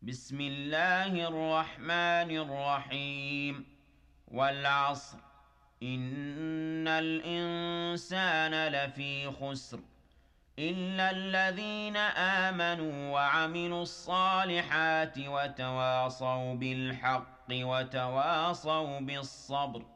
بسم الله الرحمن الرحيم والعصر إن الإنسان لفي خسر إلا الذين آمنوا وعملوا الصالحات وتواصوا بالحق وتواصوا بالصبر